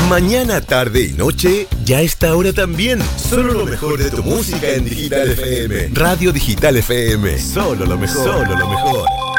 Mañana, tarde y noche, ya está ahora también. Solo lo mejor de tu música en Digital FM. Radio Digital FM. Solo lo mejor. Solo lo mejor.